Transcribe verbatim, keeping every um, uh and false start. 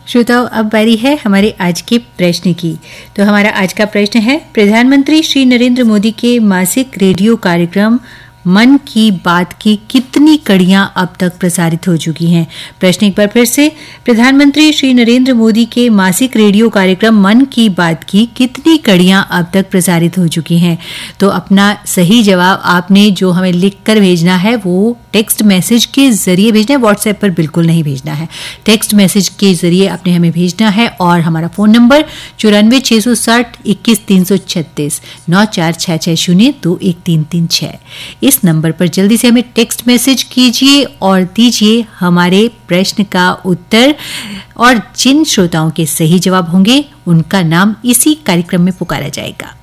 श्रोताओं, अब बारी है हमारे आज के प्रश्न की। तो हमारा आज का प्रश्न है, प्रधानमंत्री श्री नरेंद्र मोदी के मासिक रेडियो कार्यक्रम मन की बात की कितनी कड़ियां अब तक प्रसारित हो चुकी हैं? प्रश्न एक बार फिर से, प्रधानमंत्री श्री नरेंद्र मोदी के मासिक रेडियो कार्यक्रम मन की बात की कितनी कड़ियां अब तक प्रसारित हो चुकी हैं? तो अपना सही जवाब आपने जो हमें लिखकर भेजना है वो टेक्स्ट मैसेज के जरिए भेजना है, व्हाट्सएप पर बिल्कुल नहीं भेजना है। टेक्स्ट मैसेज के जरिए आपने हमें भेजना है और हमारा फोन नंबर चौरानवे छह सौ साठ इक्कीस तीन सौ छत्तीस नौ चार छह छह शून्य दो एक तीन तीन छह। इस नंबर पर जल्दी से हमें टेक्स्ट मैसेज कीजिए और दीजिए हमारे प्रश्न का उत्तर, और जिन श्रोताओं के सही जवाब होंगे उनका नाम इसी कार्यक्रम में पुकारा जाएगा।